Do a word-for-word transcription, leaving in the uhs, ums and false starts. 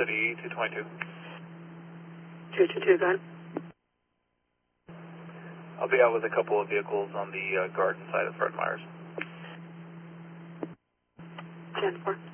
City two twenty-two. two two two, go ahead. I'll be out with a couple of vehicles on the uh, garden side of Fred Meyer's. ten four.